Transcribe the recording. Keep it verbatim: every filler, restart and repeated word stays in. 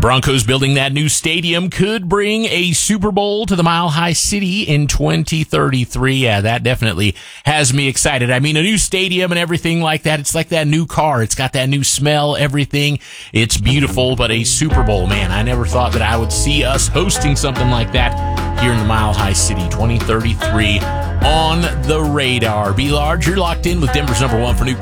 Broncos building that new stadium could bring a Super Bowl to the Mile High City in twenty thirty-three. Yeah, that definitely has me excited. I mean, a new stadium and everything like that. It's like that new car. It's got that new smell, everything. It's beautiful, but a Super Bowl, man, I never thought that I would see us hosting something like that here in the Mile High City. twenty thirty-three on the radar. Be large. You're locked in with Denver's number one for new